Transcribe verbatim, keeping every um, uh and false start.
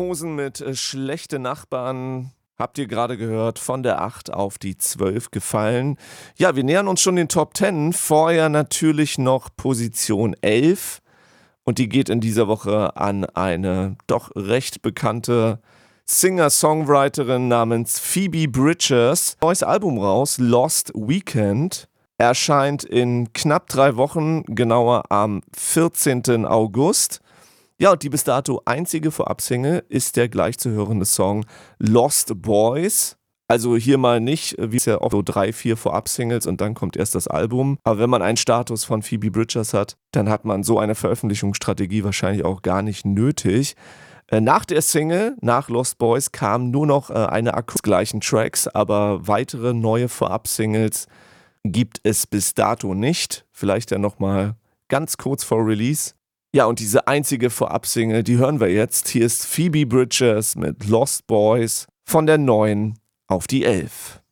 Hosen mit äh, schlechte Nachbarn. Habt ihr gerade gehört, von der acht auf die zwölf gefallen. Ja, wir nähern uns schon den Top zehn. Vorher natürlich noch Position elf. Und die geht in dieser Woche an eine doch recht bekannte Singer-Songwriterin namens Phoebe Bridgers. Neues Album raus, Lost Weekend. Erscheint in knapp drei Wochen, genauer am vierzehnten August. Ja, und die bis dato einzige Vorab-Single ist der gleich zu hörende Song Lost Boys. Also hier mal nicht, wie es ja oft so drei, vier Vorab-Singles und dann kommt erst das Album. Aber wenn man einen Status von Phoebe Bridgers hat, dann hat man so eine Veröffentlichungsstrategie wahrscheinlich auch gar nicht nötig. Äh, nach der Single, nach Lost Boys, kam nur noch äh, eine Akustik gleichen Tracks, aber weitere neue Vorab-Singles gibt es bis dato nicht. Vielleicht ja nochmal ganz kurz vor Release. Ja, und diese einzige Vorab-Single, die hören wir jetzt. Hier ist Phoebe Bridgers mit Lost Boys von der neun auf die elf.